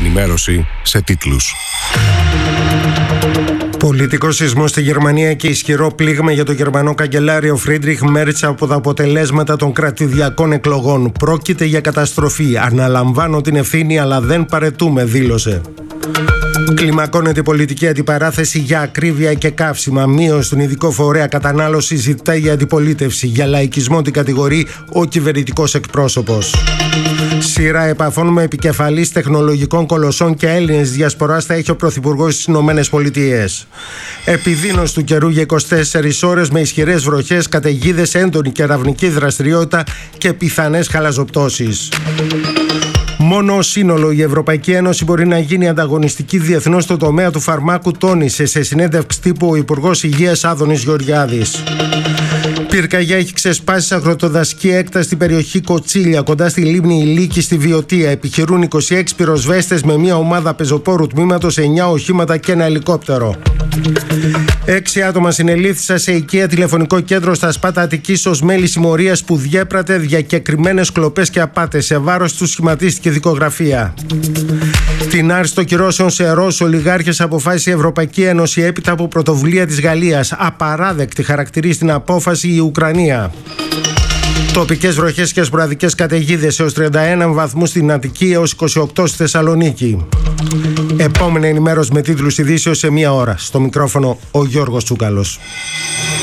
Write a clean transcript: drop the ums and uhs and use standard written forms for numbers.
ενημέρωση σε τίτλους. Πολιτικό σεισμό στη Γερμανία και ισχυρό πλήγμα για τον Γερμανό καγκελάριο Φρίντριχ Μέρτς από τα αποτελέσματα των κρατηδιακών εκλογών. Πρόκειται για καταστροφή. Αναλαμβάνω την ευθύνη, αλλά δεν παρετούμε, δήλωσε. Κλιμακώνεται η πολιτική αντιπαράθεση για ακρίβεια και καύσιμα. Μείωση στον ειδικό φορέα κατανάλωση ζητάει η αντιπολίτευση. Για λαϊκισμό την κατηγορεί ο κυβερνητικός εκπρόσωπος. Σειρά επαφών με επικεφαλής τεχνολογικών κολοσσών και Έλληνες διασποράς θα έχει ο Πρωθυπουργός στις ΗΠΑ. Επιδείνωση του καιρού για 24 ώρες με ισχυρές βροχές, καταιγίδες, έντονη κεραυνική δραστηριότητα και πιθανές χαλαζοπτώσεις. Μόνο ως σύνολο η Ευρωπαϊκή Ένωση μπορεί να γίνει ανταγωνιστική διεθνώς στο τομέα του φαρμάκου, τόνισε σε συνέντευξη τύπου ο Υπουργός Υγείας Άδωνης Γεωργιάδης. Πυρκαγιά έχει ξεσπάσει σε αγροτοδασική έκταση στην περιοχή Κοτσίλια, κοντά στη λίμνη Ηλίκη στη Βιωτία. Επιχειρούν 26 πυροσβέστες με μια ομάδα πεζοπόρου τμήματος, 9 οχήματα και ένα ελικόπτερο. 6 άτομα συνελήφθησαν σε οικία τηλεφωνικό κέντρο στα Σπάτα Αττικής ως μέλη συμμορίας που διέπρατε διακεκριμένες κλοπές και απάτες. Σε βάρος του σχηματίστηκε δικογραφία. Την άρση των κυρώσεων σε Ρώσους ολιγάρχες αποφάσισε η Ευρωπαϊκή Ένωση έπειτα από πρωτοβουλία της Γαλλίας. Απαράδεκτη χαρακτηρίζει την απόφαση η Ουκρανία. Τοπικές βροχές και σποραδικές καταιγίδες έως 31 βαθμούς στην Αττική έως 28 στη Θεσσαλονίκη. Επόμενη ενημέρωση με τίτλους ειδήσεως σε 1 ώρα. Στο μικρόφωνο ο Γιώργος Τσούκαλος.